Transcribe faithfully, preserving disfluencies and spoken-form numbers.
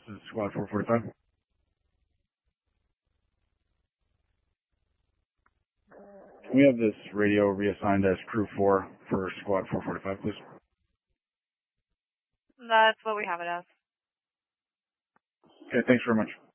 This is Squad four forty-five. Can we have this radio reassigned as Crew four for Squad four forty-five, please? That's what we have it as. Okay, thanks very much.